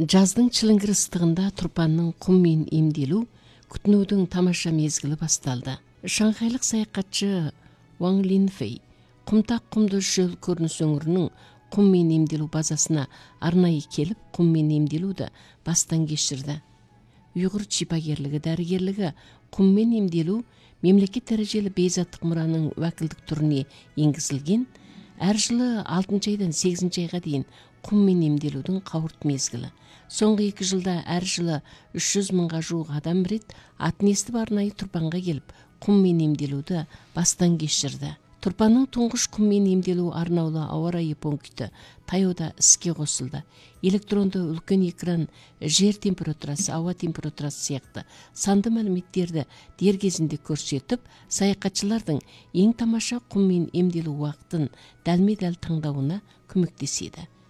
Жаздың чылыңгыр ыстығында Турпанның құм мен емделу күтінудің тамаша мезгілі басталды. Шанхайлық саяхатшы Ван Линфей құмтақ құмды шөл көрініс өңірінің құм мен емделу базасына арнайы келіп, құм мен емделуді бастан кешірді. Ұйғыр шипагерлігі дәрігерлігі құм мен емделу мемлекет дәрежелі бейзаттық мұраның уәкілдік түріне енгізілген. Әр жылы 6 айдан 8 айға дейін құм мен емделудің қауырт мезгілі. Соңғы 2 жылда әр жылы 300 мыңға жуық адам рет атын естіп арнайы Турпанға келіп, құм мен емделуді бастан кешірді. Турпанның тұңғыш құм мен емделу арнаулы ауа райы пункті таяуда іске қосылды. Электронды үлкен экран жер температурасы, ауа температурасы сияқты санды мәліметтерді дер кезінде көрсетіп, саяхатшылардың ең тамаша құм мен емделу уақытын дәлме-дәл таңдауына көмектеседі.